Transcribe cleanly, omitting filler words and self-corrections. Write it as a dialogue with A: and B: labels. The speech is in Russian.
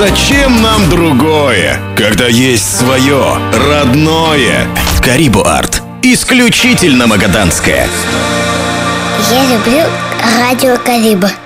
A: зачем нам другое, когда есть свое, родное? Карибу Арт. Исключительно магаданское.
B: Я люблю радио Кариба.